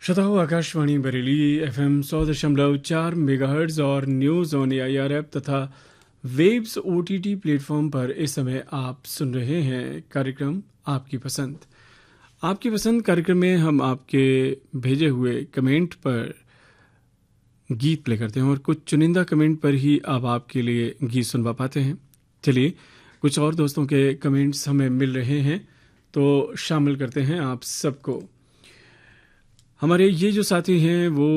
श्रोताओं, Akashvani Bareilly FM 100.4 megahertz और news on AIR app तथा वेब्स OTT प्लेटफॉर्म पर इस समय आप सुन रहे हैं कार्यक्रम आपकी पसंद। आपकी पसंद कार्यक्रम में हम आपके भेजे हुए कमेंट पर गीत प्ले करते हैं और कुछ चुनिंदा कमेंट पर ही अब आपके लिए गीत सुनवा पाते हैं। चलिए, कुछ और दोस्तों के कमेंट्स हमें मिल रहे हैं तो शामिल करते हैं आप सबको। हमारे ये जो साथी हैं वो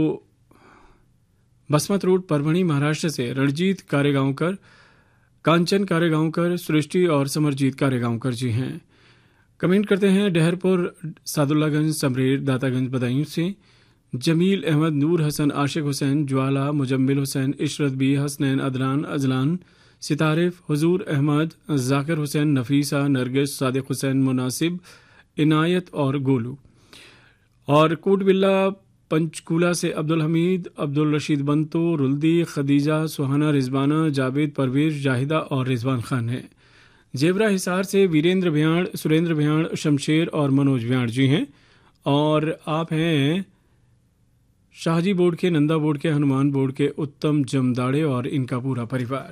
बसमत रोड परभणी महाराष्ट्र से रणजीत कारेगांवकर, कांचन कारेगांवकर, सृष्टि और समरजीत कारेगांवकर जी हैं। कमेंट करते हैं डहरपुर, सादुल्लागंज, समरेर, दातागंज, बदायूं से जमील अहमद, नूर हसन, आशिक हुसैन, ज्वाला, मुजम्मिल हुसैन, इशरत बी, हसनैन, अदनान, अजलान, सितारिफ, हुजूर अहमद, जाकिर हुसैन, नफीसा, नरगिस, सादिक हुसैन, मुनासिब, इनायत और गोलू। और कोटबिल्ला पंचकूला से अब्दुल हमीद, अब्दुल रशीद बंतो, रुल्दी, खदीजा, सुहाना, रिजवाना, जावेद, परवेज, जाहिदा और रिजवान खान हैं। जेवरा हिसार से वीरेंद्र भ्याण, सुरेंद्र भ्याण, शमशेर और मनोज भ्याण जी हैं। और आप हैं शाहजी बोर्ड के, नंदा बोर्ड के, हनुमान बोर्ड के उत्तम जमदाड़े और इनका पूरा परिवार।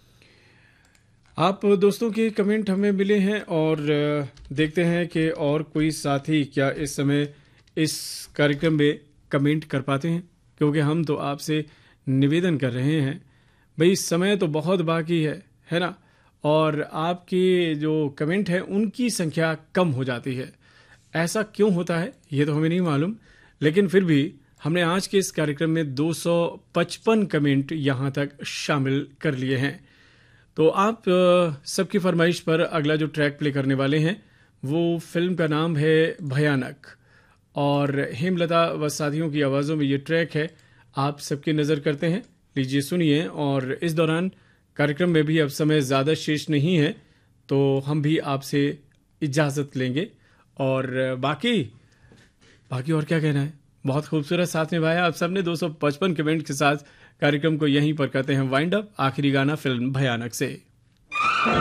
आप दोस्तों के कमेंट हमें मिले हैं और देखते हैं कि और कोई साथी क्या इस समय इस कार्यक्रम में कमेंट कर पाते हैं, क्योंकि हम तो आपसे निवेदन कर रहे हैं भाई, समय तो बहुत बाकी है ना, और आपके जो कमेंट हैं उनकी संख्या कम हो जाती है। ऐसा क्यों होता है ये तो हमें नहीं मालूम, लेकिन फिर भी हमने आज के इस कार्यक्रम में 255 कमेंट यहाँ तक शामिल कर लिए हैं। तो आप सबकी फरमाइश पर अगला जो ट्रैक प्ले करने वाले हैं वो फिल्म का नाम है भयानक, और हेमलता व साथियों की आवाज़ों में ये ट्रैक है। आप सबकी नज़र करते हैं, लीजिए सुनिए। और इस दौरान कार्यक्रम में भी अब समय ज़्यादा शेष नहीं है तो हम भी आपसे इजाज़त लेंगे। और बाकी और क्या कहना है, बहुत खूबसूरत साथ में भाया आप सबने 255 कमेंट के साथ कार्यक्रम को यहीं पर करते हैं वाइंड अप। आखिरी गाना फिल्म भयानक से।